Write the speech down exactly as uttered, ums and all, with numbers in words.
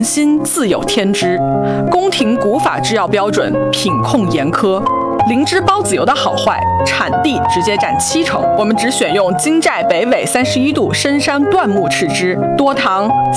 心自有天知。宫廷古法制药标准品控严苛。灵芝孢子油的好坏，产地直接占七成。我们只选用金寨北纬三十一度深山椴木枳枝，多糖